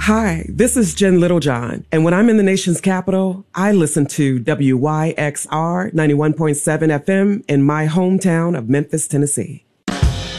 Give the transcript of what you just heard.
Hi, this is Jen Littlejohn, and when I'm in the nation's capital, I listen to WYXR 91.7 FM in my hometown of Memphis, Tennessee.